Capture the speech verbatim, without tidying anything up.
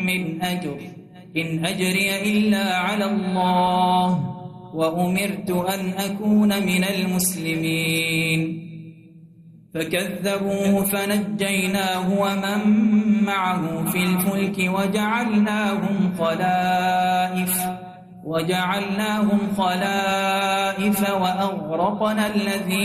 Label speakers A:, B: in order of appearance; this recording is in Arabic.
A: من أجر إن أجري إلا على الله وأمرت أن أكون من المسلمين فكذبوه فنجيناه ومن معه في الفلك وجعلناهم خلائف وجعلناهم خلائف وأغرقنا الذين